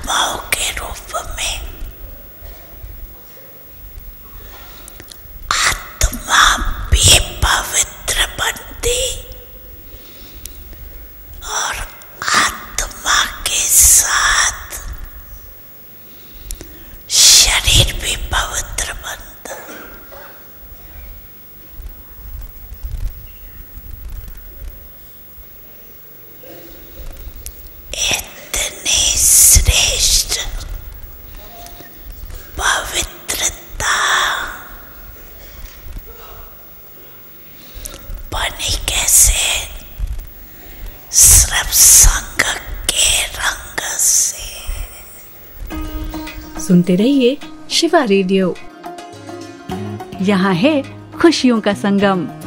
आत्माओं के रूप में। आत्मा भी पवित्र बनती और आत्मा के साथ शरीर भी पवित्र बनता। इतनी श्रेष्ठ पवित्रता बनी कैसे? सिर्फ संग के रंग से। सुनते रहिए शिवा रेडियो। यहाँ है खुशियों का संगम।